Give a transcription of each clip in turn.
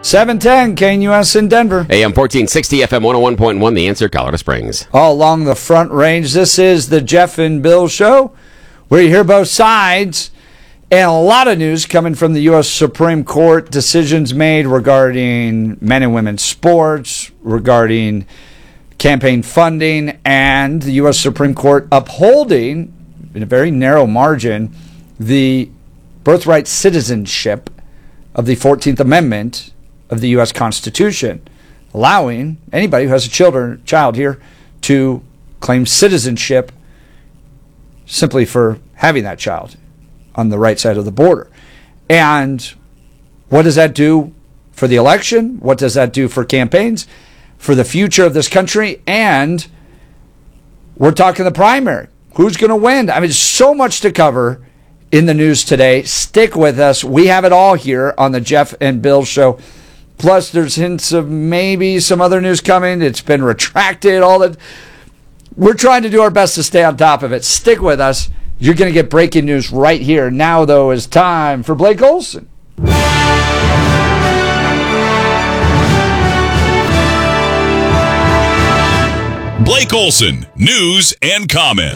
710 KNUS in Denver. AM 1460, FM 101.1, The Answer, Colorado Springs. All along the Front Range, this is the Jeff and Bill Show, where you hear both sides. And a lot of news coming from the U.S. Supreme Court, decisions made regarding men and women's sports, regarding campaign funding, and the U.S. Supreme Court upholding, in a very narrow margin, the birthright citizenship of the 14th Amendment of the U.S. Constitution, allowing anybody who has a child here to claim citizenship simply for having that child on the right side of the border. And what does that do for the election? What does that do for campaigns, for the future of this country? And we're talking the primary. Who's going to win? I mean, so much to cover in the news today. Stick with us. We have it all here on the Jeff and Bill Show. Plus, there's hints of maybe some other news coming. It's been retracted. All that. We're trying to do our best to stay on top of it. Stick with us. You're going to get breaking news right here. Now, though, is time for Blake Olson. Blake Olson, news and comment.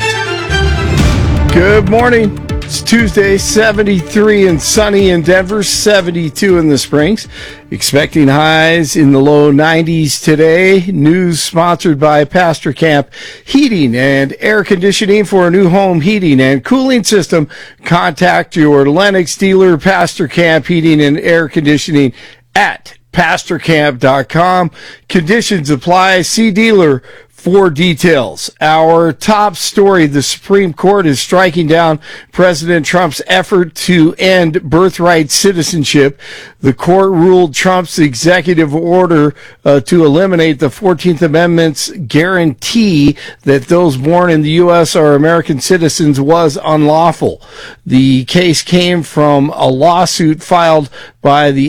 Good morning. It's Tuesday, 73 and sunny in Denver, 72 in the Springs. Expecting highs in the low 90s today. News sponsored by Pastor Camp Heating and Air Conditioning. For a new home heating and cooling system, contact your Lennox dealer, Pastor Camp Heating and Air Conditioning at pastorcamp.com. Conditions apply. See dealer for details. Our top story: the Supreme Court is striking down President Trump's effort to end birthright citizenship. The court ruled Trump's executive order to eliminate the 14th Amendment's guarantee that those born in the U.S. are American citizens was unlawful. The case came from a lawsuit filed by the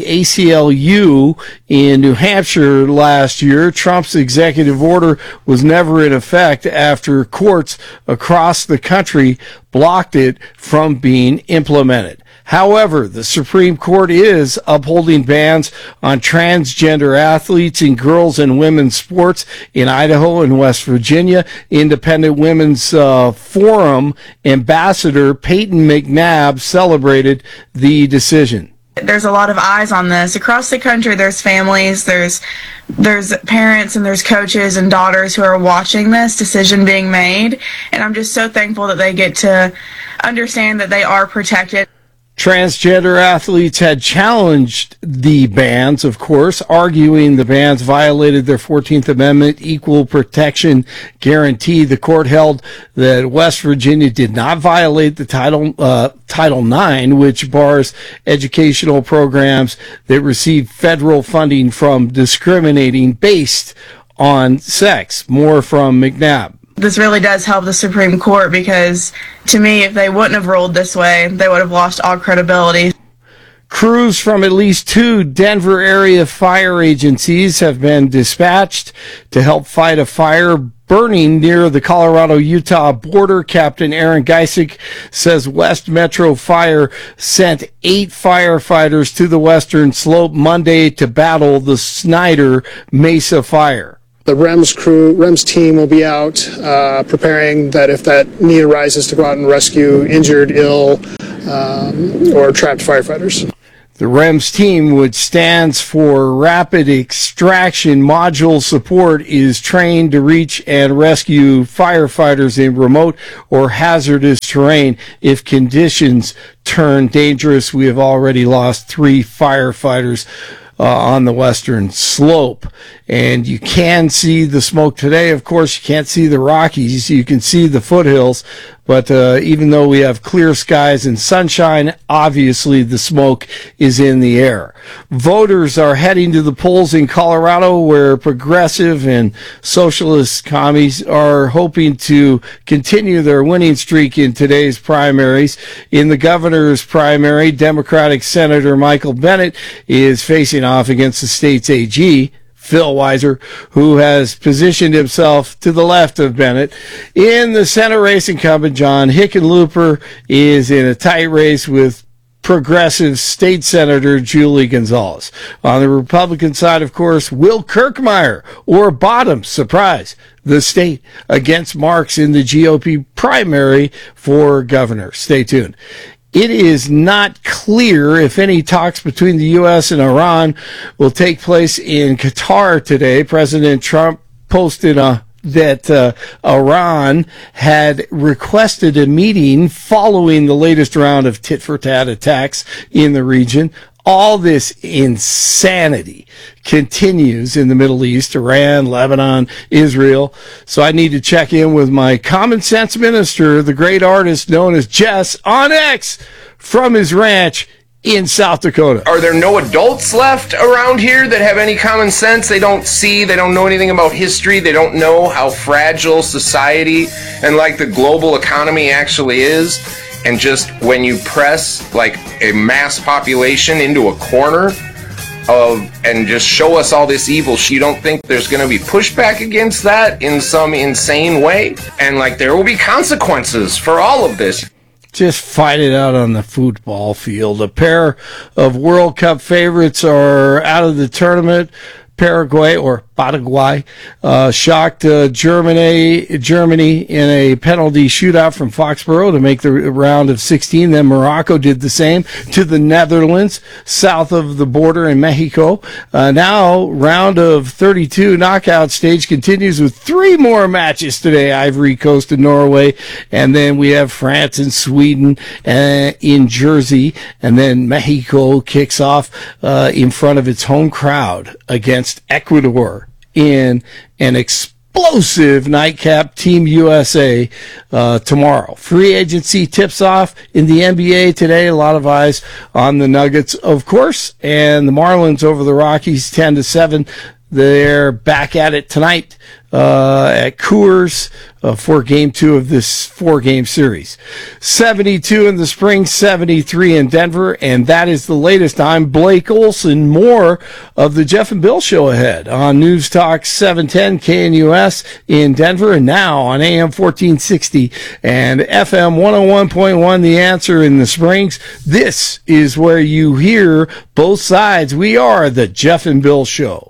ACLU in New Hampshire last year. Trump's executive order was never in effect after courts across the country blocked it from being implemented. However, the Supreme Court is upholding bans on transgender athletes in girls and women's sports in Idaho and West Virginia. Independent Women's Forum ambassador Peyton McNabb celebrated the decision. There's a lot of eyes on this. Across the country, there's families, there's parents, and there's coaches and daughters who are watching this decision being made. And I'm just so thankful that they get to understand that they are protected. Transgender athletes had challenged the bans, of course, arguing the bans violated their 14th Amendment equal protection guarantee. The court held that West Virginia did not violate the Title IX, which bars educational programs that receive federal funding from discriminating based on sex. More from McNabb. This really does help the Supreme Court because, to me, if they wouldn't have ruled this way, they would have lost all credibility. Crews from at least 2 Denver area fire agencies have been dispatched to help fight a fire burning near the Colorado-Utah border. Captain Aaron Geisick says West Metro Fire sent 8 firefighters to the western slope Monday to battle the Snyder Mesa fire. The REMS team will be out preparing that if that need arises to go out and rescue injured, ill, or trapped firefighters. The REMS team, which stands for Rapid Extraction Module Support, is trained to reach and rescue firefighters in remote or hazardous terrain if conditions turn dangerous. We have already lost 3 firefighters on the western slope. And you can see the smoke today. Of course, you can't see the Rockies. You can see the foothills. But even though we have clear skies and sunshine, obviously the smoke is in the air. Voters are heading to the polls in Colorado, where progressive and socialist commies are hoping to continue their winning streak in today's primaries. In the governor's primary, Democratic Senator Michael Bennet is facing off against the state's AG, Phil Weiser, who has positioned himself to the left of Bennett. In the Senate race, incumbent John Hickenlooper is in a tight race with progressive state senator Julie Gonzalez. On the Republican side, of course, Will Kirkmeyer or Bottoms, surprise, the state against Marks in the GOP primary for governor. Stay tuned. It is not clear if any talks between the U.S. and Iran will take place in Qatar today. President Trump posted that Iran had requested a meeting following the latest round of tit-for-tat attacks in the region. All this insanity continues in the Middle East, Iran, Lebanon, Israel. So I need to check in with my common sense minister, the great artist known as Jess on X, from his ranch in South Dakota. Are there no adults left around here that have any common sense? They don't see, they don't know anything about history, they don't know how fragile society and like the global economy actually is. And just when you press like a mass population into a corner and just show us all this evil, you don't think there's going to be pushback against that in some insane way? And like there will be consequences for all of this. Just fight it out on the football field. A pair of World Cup favorites are out of the tournament. Paraguay shocked Germany in a penalty shootout from Foxborough to make the round of 16. Then Morocco did the same to the Netherlands south of the border in Mexico. Now round of 32 knockout stage continues with 3 more matches today. Ivory Coast and Norway, and then we have France and Sweden in Jersey, and then Mexico kicks off in front of its home crowd against Ecuador in an explosive nightcap. Team USA tomorrow. Free agency tips off in the NBA today. A lot of eyes on the Nuggets, of course, and the Marlins over the Rockies 10-7. They're back at it tonight at Coors for Game 2 of this 4-game series. 72 in the spring, 73 in Denver, and that is the latest. I'm Blake Olson. More of the Jeff and Bill Show ahead on News Talk 710 KNUS in Denver, and now on AM 1460 and FM 101.1 The Answer in the Springs. This is where you hear both sides. We are the Jeff and Bill Show.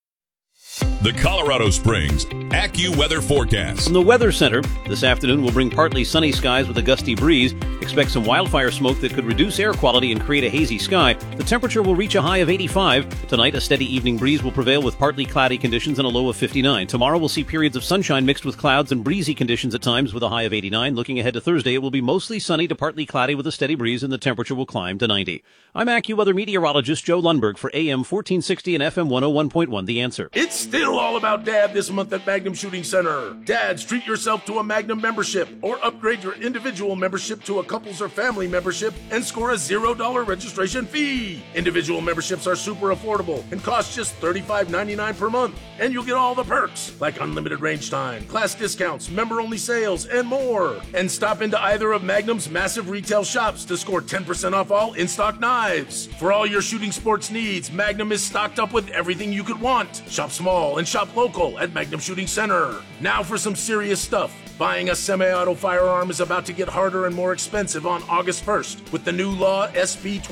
The Colorado Springs AccuWeather forecast. From the Weather Center, this afternoon will bring partly sunny skies with a gusty breeze. Expect some wildfire smoke that could reduce air quality and create a hazy sky. The temperature will reach a high of 85. Tonight, a steady evening breeze will prevail with partly cloudy conditions and a low of 59. Tomorrow, we'll see periods of sunshine mixed with clouds and breezy conditions at times with a high of 89. Looking ahead to Thursday, it will be mostly sunny to partly cloudy with a steady breeze, and the temperature will climb to 90. I'm AccuWeather meteorologist Joe Lundberg for AM 1460 and FM 101.1 The Answer. It's still all about Dad this month at Magnum Shooting Center. Dads, treat yourself to a Magnum membership or upgrade your individual membership to a couples or family membership and score a $0 registration fee. Individual memberships are super affordable and cost just $35.99 per month. And you'll get all the perks like unlimited range time, class discounts, member-only sales, and more. And stop into either of Magnum's massive retail shops to score 10% off all in-stock knives. For all your shooting sports needs, Magnum is stocked up with everything you could want. Shop small and shop local at Magnum Shooting Center. Now for some serious stuff. Buying a semi-auto firearm is about to get harder and more expensive on August 1st with the new law SB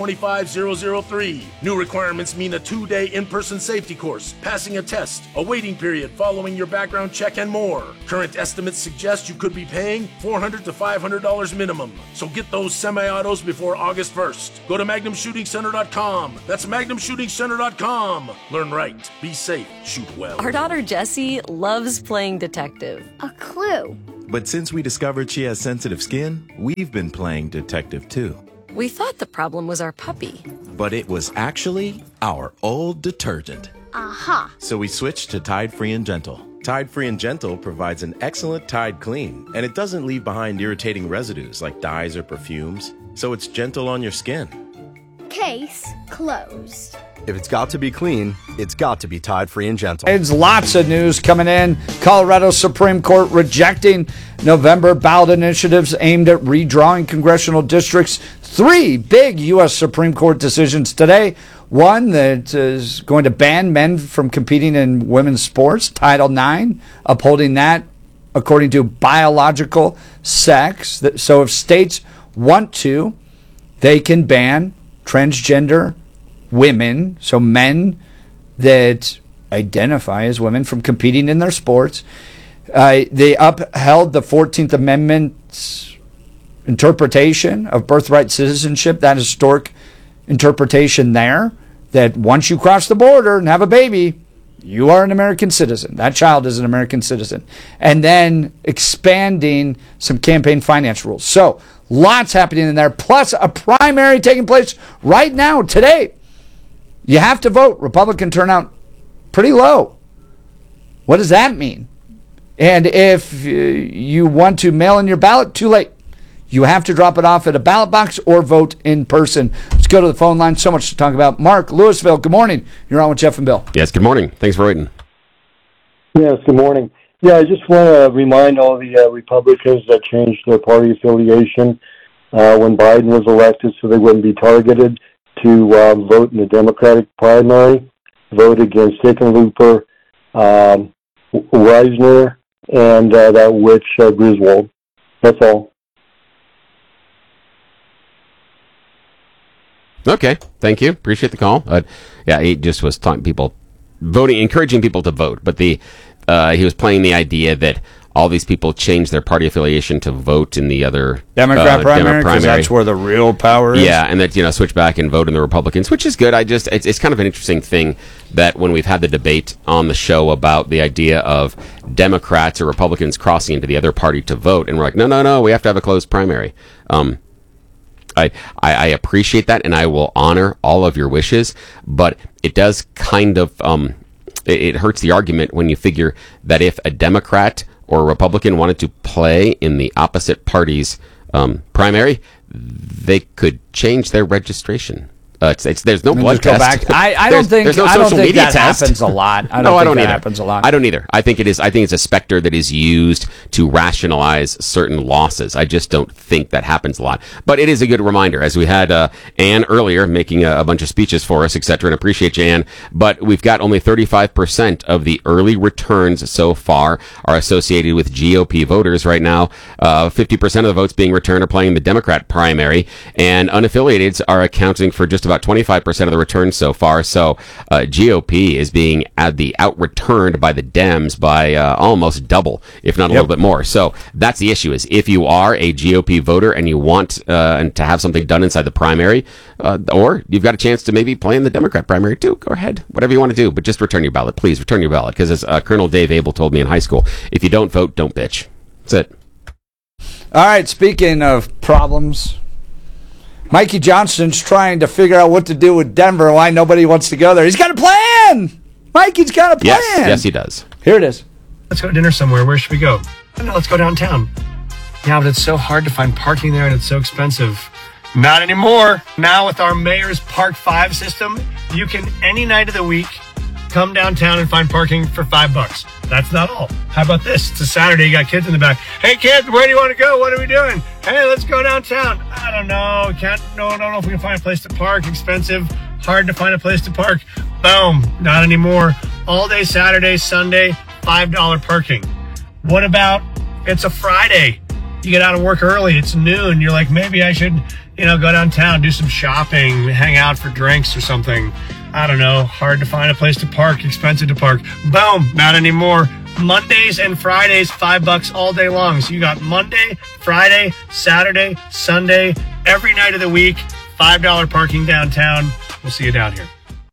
25003. New requirements mean a 2-day in-person safety course, passing a test, a waiting period following your background check, and more. Current estimates suggest you could be paying $400 to $500 minimum. So get those semi-autos before August 1st. Go to MagnumShootingCenter.com. That's MagnumShootingCenter.com. Learn right, be safe, shoot well. Our daughter Jessie loves playing detective. A clue. But since we discovered she has sensitive skin, we've been playing detective too. We thought the problem was our puppy. But it was actually our old detergent. Aha. So we switched to Tide Free and Gentle. Tide Free and Gentle provides an excellent Tide clean, and it doesn't leave behind irritating residues like dyes or perfumes, so it's gentle on your skin. Case closed. If it's got to be clean, it's got to be Tide Free and Gentle. It's lots of news coming in. Colorado Supreme Court rejecting November ballot initiatives aimed at redrawing congressional districts. 3 big U.S. Supreme Court decisions today. One that is going to ban men from competing in women's sports, Title IX, upholding that according to biological sex. So if states want to, they can ban transgender women, so men that identify as women, from competing in their sports. They upheld the 14th Amendment's interpretation of birthright citizenship, that historic interpretation there, that once you cross the border and have a baby, you are an American citizen. That child is an American citizen. And then expanding some campaign finance rules. So lots happening in there, plus a primary taking place right now, today. You have to vote. Republican turnout pretty low. What does that mean? And if you want to mail in your ballot, too late. You have to drop it off at a ballot box or vote in person. Let's go to the phone line. So much to talk about. Mark, Louisville, good morning. You're on with Jeff and Bill. Yes, good morning. Thanks for waiting. Yes, good morning. Yeah, I just want to remind all the Republicans that changed their party affiliation when Biden was elected so they wouldn't be targeted to vote in the Democratic primary, vote against Hickenlooper, Reisner, and that witch Griswold. That's all. Okay, thank you. Appreciate the call. Yeah, he just was talking people voting, encouraging people to vote, but he was playing the idea that all these people changed their party affiliation to vote in the other Democrat primary, because that's where the real power is. Yeah, and that switch back and vote in the Republicans, which is good. It's kind of an interesting thing that when we've had the debate on the show about the idea of Democrats or Republicans crossing into the other party to vote, and we're like, no, we have to have a closed primary. I appreciate that, and I will honor all of your wishes, but it does kind of it hurts the argument when you figure that if a Democrat or a Republican wanted to play in the opposite party's primary, they could change their registration. There's no blood test. I don't think that happens a lot. I don't think that happens a lot. I don't either. I think it's a specter that is used to rationalize certain losses. I just don't think that happens a lot. But it is a good reminder, as we had Ann earlier making a bunch of speeches for us, etc. And appreciate you, Ann. But we've got only 35% of the early returns so far are associated with GOP voters right now. 50% of the votes being returned are playing the Democrat primary, and unaffiliateds are accounting for just about 25% of the returns so far. So GOP is being out-returned by the Dems by almost double, if not a little bit more. So that's the issue, is if you are a GOP voter and you want to have something done inside the primary, or you've got a chance to maybe play in the Democrat primary too, go ahead. Whatever you want to do, but just return your ballot. Please return your ballot, because as Colonel Dave Abel told me in high school, if you don't vote, don't bitch. That's it. All right, speaking of problems, Mikey Johnston's trying to figure out what to do with Denver, why nobody wants to go there. He's got a plan! Mikey's got a plan! Yes, he does. Here it is. Let's go to dinner somewhere. Where should we go? I don't know, let's go downtown. Yeah, but it's so hard to find parking there and it's so expensive. Not anymore. Now with our mayor's Park 5 system, you can, any night of the week, come downtown and find parking for $5. That's not all. How about this? It's a Saturday, you got kids in the back. Hey kids, where do you want to go? What are we doing? Hey, let's go downtown. I don't know. Don't know if we can find a place to park. Expensive. Hard to find a place to park. Boom. Not anymore. All day Saturday, Sunday, $5 parking. What about it's a Friday? You get out of work early. It's noon. You're like, maybe I should, go downtown, do some shopping, hang out for drinks or something. I don't know. Hard to find a place to park. Expensive to park. Boom. Not anymore. Mondays and Fridays, $5 all day long. So you got Monday, Friday, Saturday, Sunday, every night of the week, $5 parking downtown. We'll see you down here.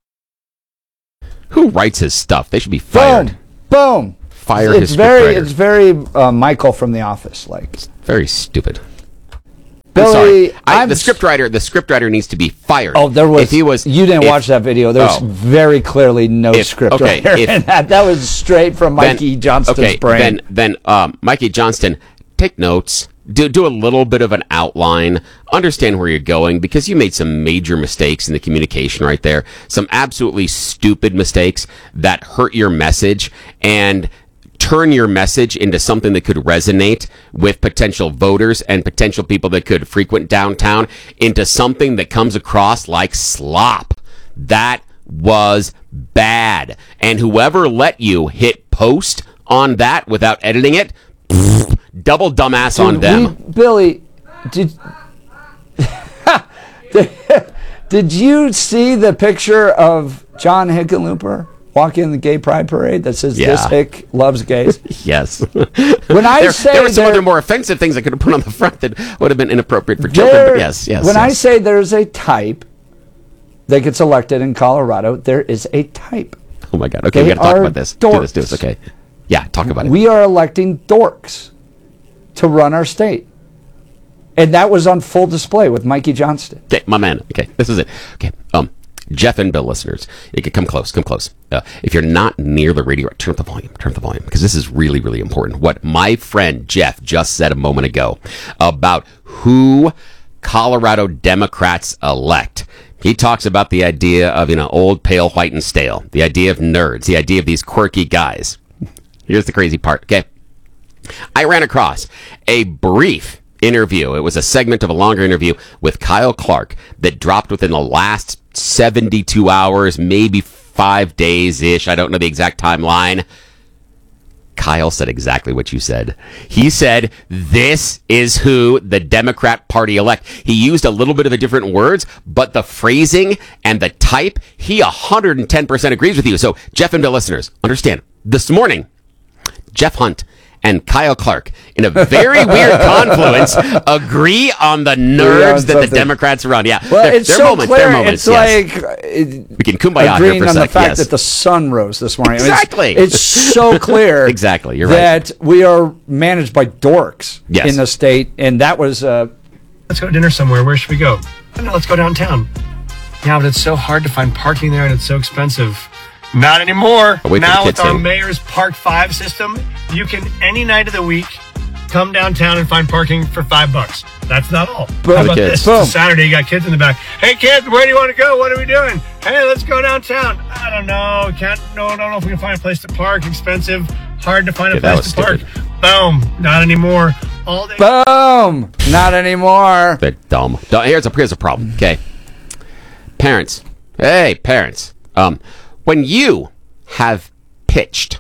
Who writes his stuff? They should be fired. Boom. Fire his scriptwriter. It's very Michael from The Office like. Very stupid. Billy, the scriptwriter needs to be fired. Oh, there was. You didn't watch that video. There's very clearly no scriptwriter in that. That was straight from Mikey Johnston's brain. Then Mikey Johnston, take notes. Do a little bit of an outline. Understand where you're going, because you made some major mistakes in the communication right there. Some absolutely stupid mistakes that hurt your message and turn your message into something that could resonate with potential voters and potential people that could frequent downtown into something that comes across like slop. That was bad. And whoever let you hit post on that without editing it, double dumbass on them. Billy, Did you see the picture of John Hickenlooper walking in the gay pride parade that says, this hick loves gays? Yes. When I say there were some other more offensive things I could have put on the front that would have been inappropriate for children, but yes. When I say there's a type that gets elected in Colorado, there is a type. Oh my God. Okay, we got to talk about this. Do this. Okay. Yeah, talk about it. We are electing dorks to run our state. And that was on full display with Mikey Johnston. Okay, my man. Okay, this is it. Okay, Jeff and Bill listeners, you can come close. If you're not near the radio, turn up the volume, because this is really, really important. What my friend Jeff just said a moment ago about who Colorado Democrats elect. He talks about the idea of, old, pale, white, and stale, the idea of nerds, the idea of these quirky guys. Here's the crazy part, okay? I ran across a brief interview. It was a segment of a longer interview with Kyle Clark that dropped within the last 72 hours, maybe 5 days-ish. I don't know the exact timeline. Kyle said exactly what you said. He said, this is who the Democrat Party elect. He used a little bit of a different words, but the phrasing and the type, he 110% agrees with you. So, Jeff and Bill listeners, understand, this morning, Jeff Hunt and Kyle Clark, in a very weird confluence, agree on the nerds that the Democrats run. Yeah, well, it's their so moments, clear. Their moments, it's yes. like we can kumbaya agreeing here for a on the sec. fact Yes. that the sun rose this morning. Exactly. It's so clear. Exactly. You're that right. we are managed by dorks Yes. in the state, and that was. Let's go to dinner somewhere. Where should we go? No, let's go downtown. Yeah, but it's so hard to find parking there, and it's so expensive. Not anymore. I'll wait for the Now kids with our to- mayor's Park 5 system, you can any night of the week come downtown and find parking for $5. That's not all. How about kids. this? It's a Saturday, you got kids in the back. Hey kids, where do you want to go? What are we doing? Hey, let's go downtown. I don't know. Don't know if we can find a place to park. Expensive. Hard to find a that place to was park. Boom. Not anymore. All day. Boom! Not anymore. They're dumb. Here's a problem. Okay, parents. Hey, parents. When you have pitched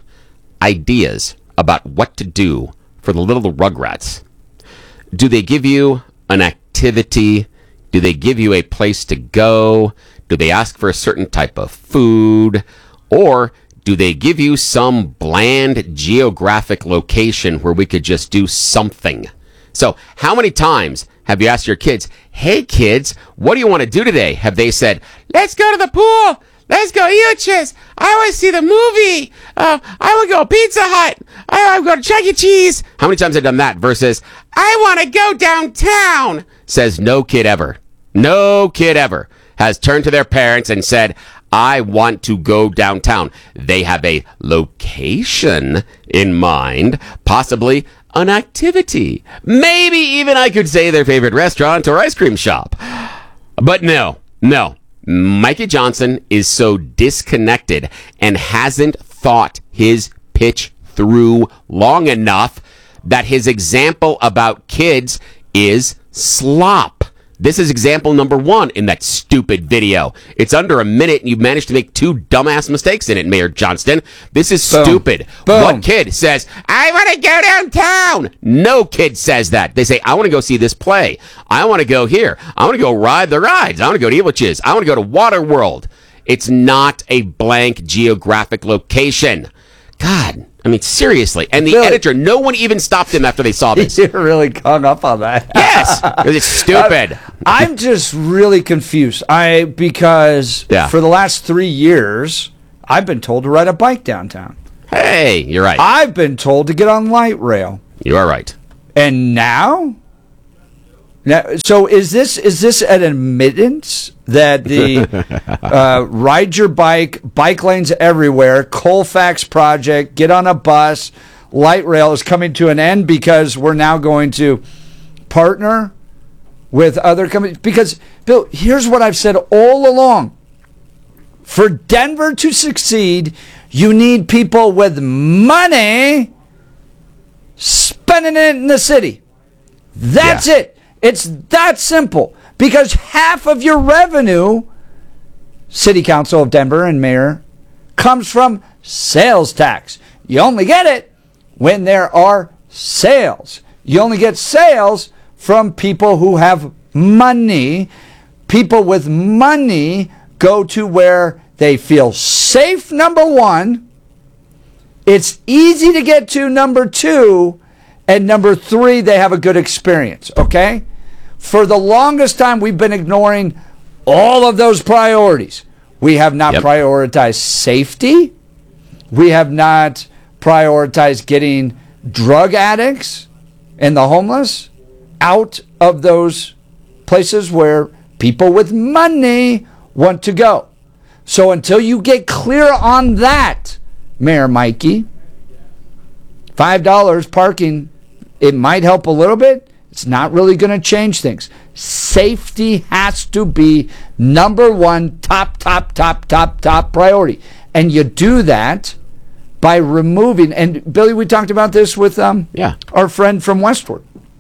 ideas about what to do for the little Rugrats, do they give you an activity? Do they give you a place to go? Do they ask for a certain type of food? Or do they give you some bland geographic location where we could just do something? So how many times have you asked your kids, hey kids, what do you want to do today? Have they said, let's go to the pool. Let's go Uchis. I want to see the movie. I want to go Pizza Hut. I want to go to Chuck E. Cheese. How many times have I done that versus, I want to go downtown? Says no kid ever. No kid ever has turned to their parents and said, I want to go downtown. They have a location in mind, possibly an activity. Maybe even I could say their favorite restaurant or ice cream shop. But no. Mikey Johnson is so disconnected and hasn't thought his pitch through long enough that his example about kids is slop. This is example number 1 in that stupid video. It's under a minute and you've managed to make 2 dumbass mistakes in it, Mayor Johnston. This is stupid. Boom. What kid says, I want to go downtown? No kid says that. They say, I want to go see this play. I want to go here. I want to go ride the rides. I want to go to Evil-Chiz. I want to go to Waterworld. It's not a blank geographic location. God, I mean, seriously. And the editor, no one even stopped him after they saw this. You're really hung up on that. Yes, because it's stupid. I'm just really confused. Because for the last 3 years, I've been told to ride a bike downtown. Hey, you're right. I've been told to get on light rail. You are right. And now, so is this an admittance that the ride your bike lanes everywhere, Colfax project, get on a bus, light rail is coming to an end because we're now going to partner with other companies? Because, Bill, here's what I've said all along. For Denver to succeed, you need people with money spending it in the city. That's it. It's that simple. Because half of your revenue, City Council of Denver and Mayor, comes from sales tax. You only get it when there are sales. You only get sales from people who have money. People with money go to where they feel safe, number one. It's easy to get to, number two. And number three, they have a good experience, okay? For the longest time, we've been ignoring all of those priorities. We have not prioritized safety. We have not prioritized getting drug addicts and the homeless out of those places where people with money want to go. So until you get clear on that, Mayor Mikey, $5 parking, it might help a little bit. It's not really going to change things. Safety has to be number one, top priority. And you do that by removing, and Billy, we talked about this with our friend from Westward,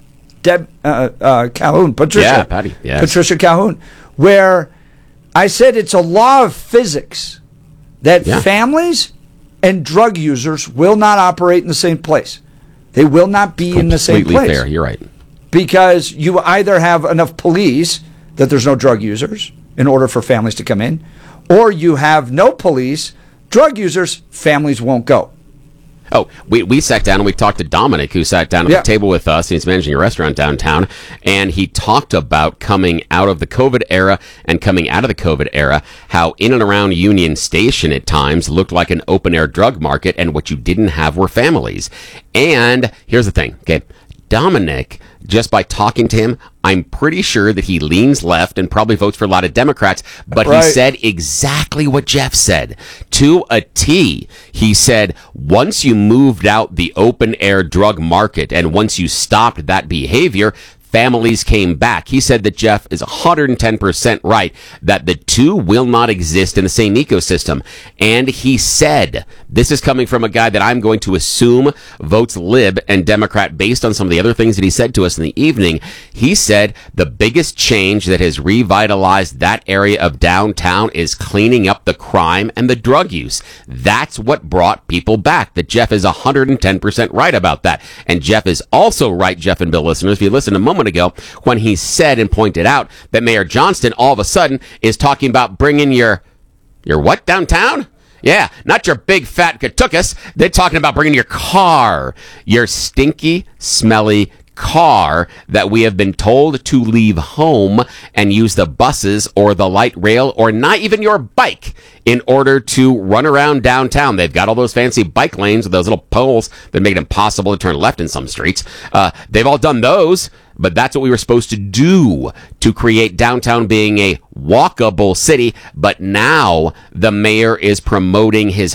Deb Calhoun, Patricia. Yeah, Patty. Yes. Patricia Calhoun, where I said it's a law of physics that families and drug users will not operate in the same place. They will not be in the same place. Completely fair. You're right. Because you either have enough police that there's no drug users in order for families to come in, or you have no police, drug users, families won't go. Oh, we sat down and we talked to Dominic, who sat down at the table with us. He's managing a restaurant downtown, and he talked about coming out of the COVID era and coming out of the COVID era, how in and around Union Station at times looked like an open-air drug market, and what you didn't have were families. And here's the thing, okay? Dominic, just by talking to him, I'm pretty sure that he leans left and probably votes for a lot of Democrats, but he said exactly what Jeff said. To a T, he said, once you moved out the open-air drug market and once you stopped that behavior, families came back. He said that Jeff is 110% right, that the two will not exist in the same ecosystem. And he said, this is coming from a guy that I'm going to assume votes lib and Democrat based on some of the other things that he said to us in the evening. He said the biggest change that has revitalized that area of downtown is cleaning up the crime and the drug use. That's what brought people back. That Jeff is 110% right about that. And Jeff is also right, Jeff and Bill listeners, if you listened a moment ago, when he said and pointed out that Mayor Johnston all of a sudden is talking about bringing your what downtown? Yeah, not your big fat Katukas. They're talking about bringing your car, your stinky, smelly car that we have been told to leave home and use the buses or the light rail or not even your bike in order to run around downtown. They've got all those fancy bike lanes with those little poles that make it impossible to turn left in some streets. They've all done those, but that's what we were supposed to do to create downtown being a walkable city. But now the mayor is promoting his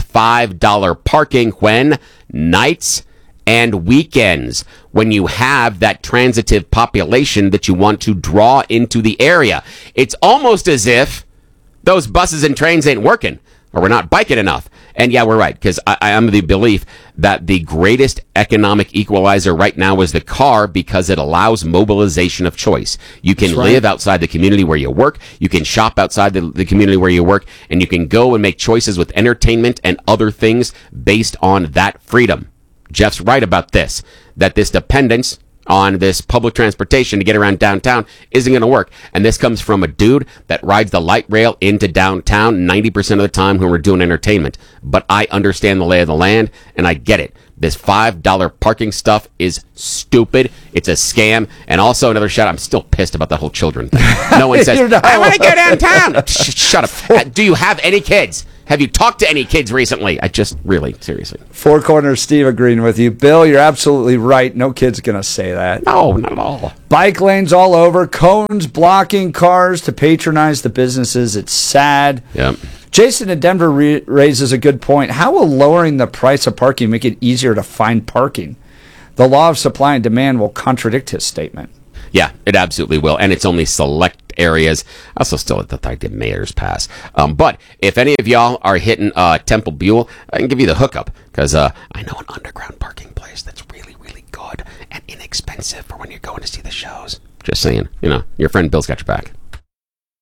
$5 parking when? Nights and weekends, when you have that transitive population that you want to draw into the area. It's almost as if those buses and trains ain't working, or we're not biking enough. And yeah, we're right, because I am of the belief that the greatest economic equalizer right now is the car, because it allows mobilization of choice. You can live outside the community where you work, you can shop outside the community where you work, and you can go and make choices with entertainment and other things based on that freedom. Jeff's right about this, that this dependence on this public transportation to get around downtown isn't going to work. And this comes from a dude that rides the light rail into downtown 90% of the time when we're doing entertainment. But I understand the lay of the land, and I get it. This $5 parking stuff is stupid. It's a scam. And also another shout, I'm still pissed about that whole children thing. No one says, I want to go downtown. Shut up. Do you have any kids? Have you talked to any kids recently? I just really, seriously. Four Corners Steve agreeing with you. Bill, you're absolutely right. No kid's going to say that. No, not at all. Bike lanes all over. Cones blocking cars to patronize the businesses. It's sad. Yep. Jason in Denver raises a good point. How will lowering the price of parking make it easier to find parking? The law of supply and demand will contradict his statement. Yeah, it absolutely will. And it's only select areas. I also still think I did mayor's pass. But if any of y'all are hitting Temple Buell, I can give you the hookup, because I know an underground parking place that's really, really good and inexpensive for when you're going to see the shows. Just saying, your friend Bill's got your back.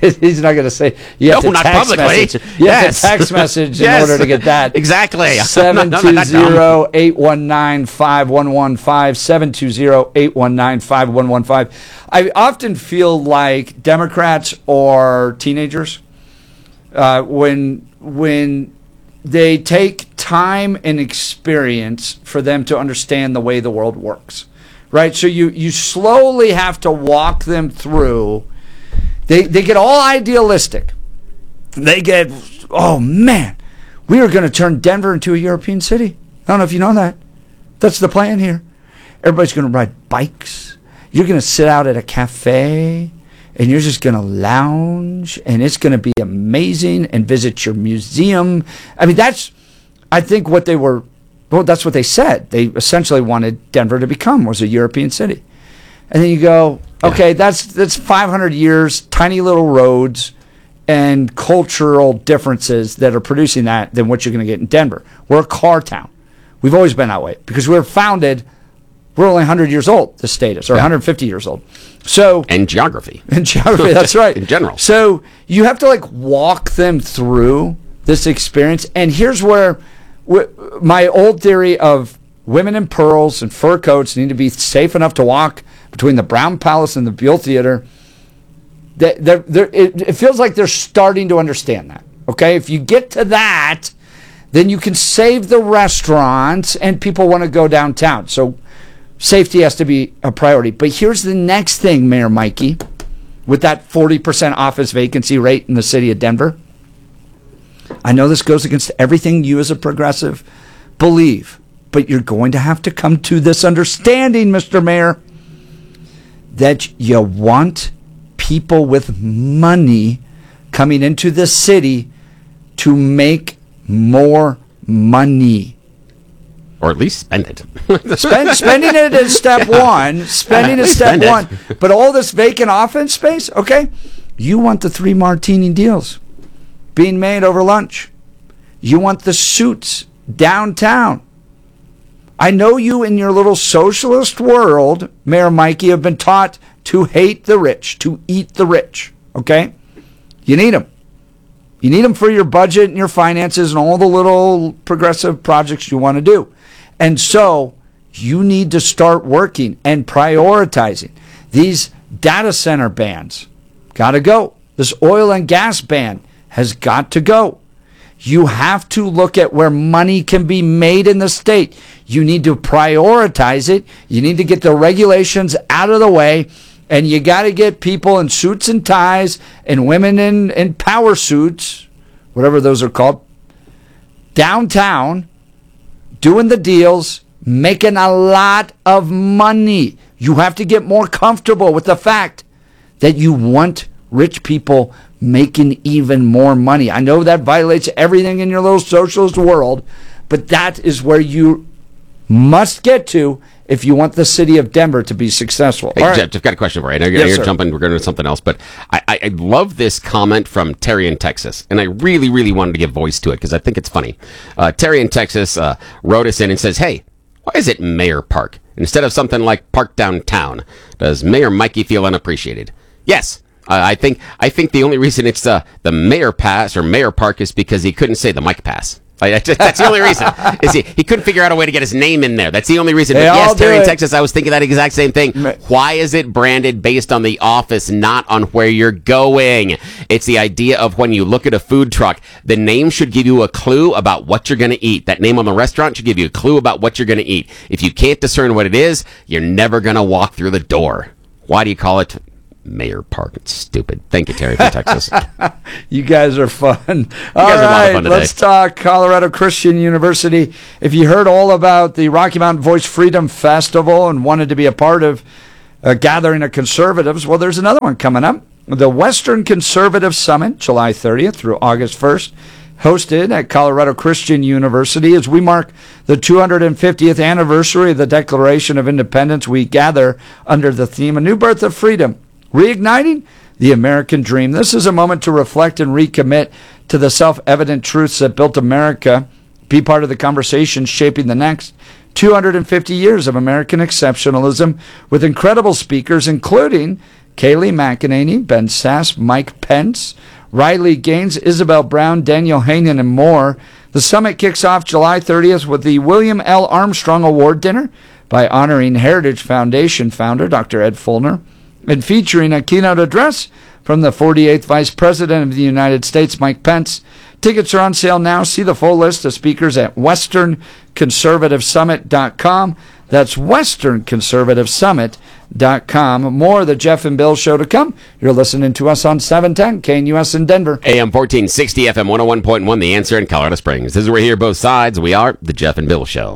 He's not going to say. You have No, to not text publicly. message. You Yes. have to text message in Yes. order to get that. Exactly. I'm not that dumb. 720-819-5115. 720-819-5115. I often feel like Democrats are teenagers when they take time and experience for them to understand the way the world works. Right? So you slowly have to walk them through. They get all idealistic. They get, oh man, we are going to turn Denver into a European city. I don't know if you know that. That's the plan here. Everybody's going to ride bikes. You're going to sit out at a cafe and you're just going to lounge and it's going to be amazing and visit your museum. I mean, that's what they said. They essentially wanted Denver to become was a European city. And then you go, okay, that's 500 years, tiny little roads, and cultural differences that are producing that than what you're going to get in Denver. We're a car town. We've always been that way because we were founded. We're only 100 years old, the state is, or 150 years old. So And geography. That's right. In general. So you have to walk them through this experience. And here's where my old theory of women in pearls and fur coats need to be safe enough to walk between the Brown Palace and the Buell Theater. It feels like they're starting to understand that. Okay, if you get to that, then you can save the restaurants and people want to go downtown. So safety has to be a priority. But here's the next thing, Mayor Mikey, with that 40% office vacancy rate in the city of Denver. I know this goes against everything you as a progressive believe, but you're going to have to come to this understanding, Mr. Mayor, that you want people with money coming into the city to make more money. Or at least spend it. Spending it is step one. Spending is step one. But all this vacant office space, okay, you want the 3 martini deals being made over lunch. You want the suits downtown. I know you in your little socialist world, Mayor Mikey, have been taught to hate the rich, to eat the rich, okay? You need them. You need them for your budget and your finances and all the little progressive projects you want to do. And so you need to start working and prioritizing. These data center bans got to go. This oil and gas ban has got to go. You have to look at where money can be made in the state. You need to prioritize it. You need to get the regulations out of the way. And you got to get people in suits and ties and women in power suits, whatever those are called, downtown, doing the deals, making a lot of money. You have to get more comfortable with the fact that you want rich people making even more money. I know that violates everything in your little socialist world, but that is where you must get to if you want the city of Denver to be successful. Hey, Jeff, I've got a question for you. I know you're jumping, we're going to something else, but I love this comment from Terry in Texas, and I really, really wanted to give voice to it because I think it's funny. Terry in Texas wrote us in and says, hey, why is it Mayor Park instead of something like Park Downtown? Does Mayor Mikey feel unappreciated? Yes. I think the only reason it's the Mayor Pass or Mayor Park is because he couldn't say the Mike Pass. That's the only reason. Is he couldn't figure out a way to get his name in there. That's the only reason. But yes, Terry in Texas, I was thinking that exact same thing. Why is it branded based on the office, not on where you're going? It's the idea of when you look at a food truck, the name should give you a clue about what you're going to eat. That name on the restaurant should give you a clue about what you're going to eat. If you can't discern what it is, you're never going to walk through the door. Why do you call it Mayor Park? It's stupid. Thank you, Terry from Texas. You guys are fun. All right, let's talk Colorado Christian University. If you heard all about the Rocky Mountain Voice Freedom Festival and wanted to be a part of a gathering of conservatives, well, there's another one coming up. The Western Conservative Summit, July 30th through August 1st, hosted at Colorado Christian University. As we mark the 250th anniversary of the Declaration of Independence, we gather under the theme, A New Birth of Freedom, Reigniting the American Dream. This is a moment to reflect and recommit to the self-evident truths that built America. Be part of the conversation shaping the next 250 years of American exceptionalism with incredible speakers, including Kayleigh McEnany, Ben Sass, Mike Pence, Riley Gaines, Isabel Brown, Daniel Haney, and more. The summit kicks off July 30th with the William L. Armstrong Award Dinner by honoring Heritage Foundation founder Dr. Ed Feulner and featuring a keynote address from the 48th Vice President of the United States, Mike Pence. Tickets are on sale now. See the full list of speakers at westernconservativesummit.com. That's westernconservativesummit.com. More of the Jeff and Bill Show to come. You're listening to us on 710 KNUS in Denver. AM 1460, FM 101.1, The Answer in Colorado Springs. This is where we hear both sides. We are the Jeff and Bill Show.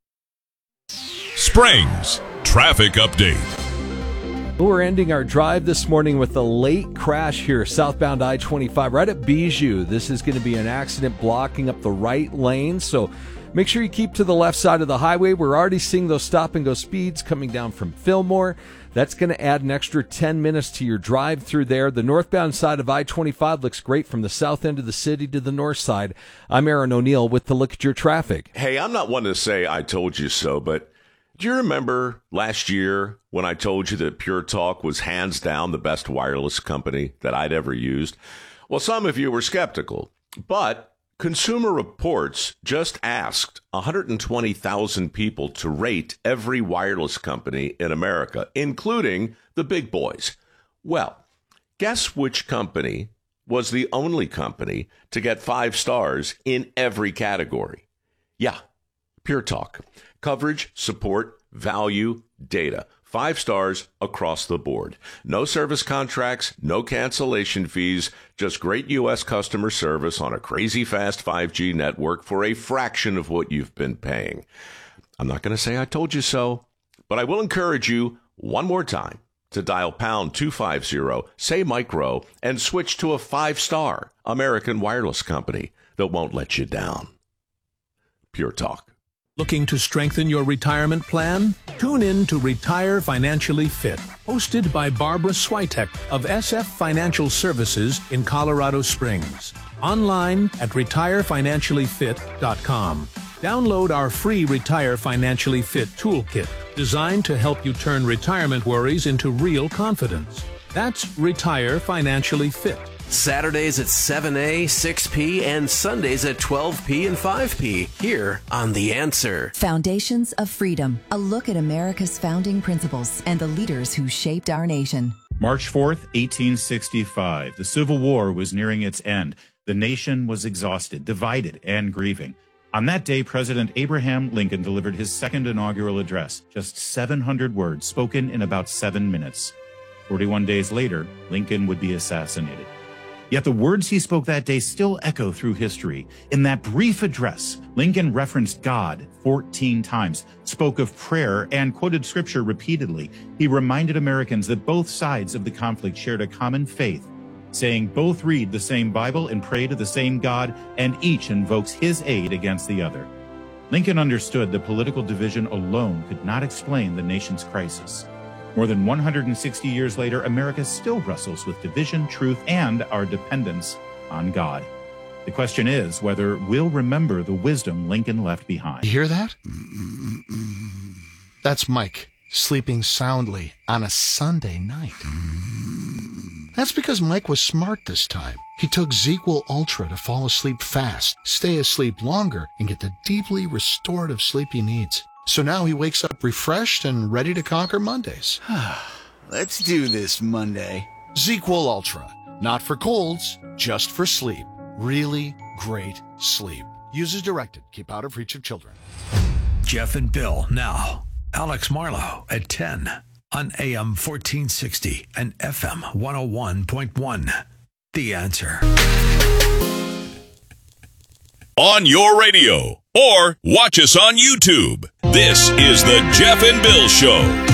Springs Traffic Update. We're ending our drive this morning with a late crash here, southbound I-25, right at Bijou. This is going to be an accident blocking up the right lane, so make sure you keep to the left side of the highway. We're already seeing those stop-and-go speeds coming down from Fillmore. That's going to add an extra 10 minutes to your drive through there. The northbound side of I-25 looks great from the south end of the city to the north side. I'm Aaron O'Neill with the Look at Your Traffic. Hey, I'm not one to say I told you so, but do you remember last year when I told you that Pure Talk was hands down the best wireless company that I'd ever used? Well, some of you were skeptical, but Consumer Reports just asked 120,000 people to rate every wireless company in America, including the big boys. Well, guess which company was the only company to get 5 stars in every category? Yeah, Pure Talk. Coverage, support, value, data. 5 stars across the board. No service contracts, no cancellation fees, just great U.S. customer service on a crazy fast 5G network for a fraction of what you've been paying. I'm not going to say I told you so, but I will encourage you one more time to dial pound 250, say micro, and switch to a 5-star American wireless company that won't let you down. Pure Talk. Looking to strengthen your retirement plan? Tune in to Retire Financially Fit, hosted by Barbara Switek of SF Financial Services in Colorado Springs. Online at retirefinanciallyfit.com. Download our free Retire Financially Fit toolkit, designed to help you turn retirement worries into real confidence. That's Retire Financially Fit. Saturdays at 7A, 6P, and Sundays at 12P and 5P, here on The Answer. Foundations of Freedom, a look at America's founding principles and the leaders who shaped our nation. March 4th, 1865. The Civil War was nearing its end. The nation was exhausted, divided, and grieving. On that day, President Abraham Lincoln delivered his second inaugural address, just 700 words spoken in about 7 minutes. 41 days later, Lincoln would be assassinated. Yet the words he spoke that day still echo through history. In that brief address, Lincoln referenced God 14 times, spoke of prayer, and quoted scripture repeatedly. He reminded Americans that both sides of the conflict shared a common faith, saying both read the same Bible and pray to the same God, and each invokes his aid against the other. Lincoln understood that political division alone could not explain the nation's crisis. More than 160 years later, America still wrestles with division, truth, and our dependence on God. The question is whether we'll remember the wisdom Lincoln left behind. You hear that? That's Mike sleeping soundly on a Sunday night. That's because Mike was smart this time. He took ZzzQuil Ultra to fall asleep fast, stay asleep longer, and get the deeply restorative sleep he needs. So now he wakes up refreshed and ready to conquer Mondays. Let's do this Monday. ZzzQuil Ultra. Not for colds, just for sleep. Really great sleep. Use as directed. Keep out of reach of children. Jeff and Bill now. Alex Marlowe at 10 on AM 1460 and FM 101.1. The Answer. On your radio or watch us on YouTube. This is the Jeff and Bill Show.